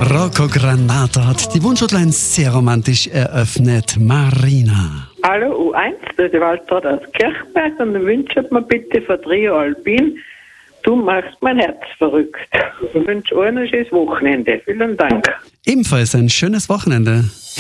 Rocco Granata hat die Wunschhotline sehr romantisch eröffnet. Marina. Hallo U1, das ist Waltraud aus Kirchberg und dann wünsche mir bitte von Trio Albin, du machst mein Herz verrückt. Ich wünsche euch ein schönes Wochenende. Vielen Dank. Ebenfalls ein schönes Wochenende.